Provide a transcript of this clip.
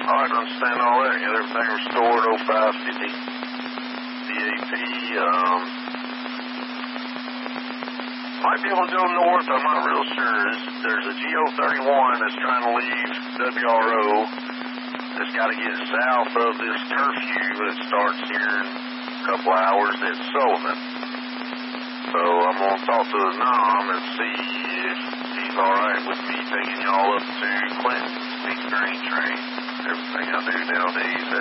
I can understand all that. Get everything restored, 0550 DAP. Might be able to go north. I'm not real sure. There's a GO31 that's trying to leave WRO. It's got to get south of this curfew that starts here in a couple hours at Sullivan. So I'm going to talk to the NOM and see if he's all right with me taking y'all up to Clinton, speed grain train. Everything I do nowadays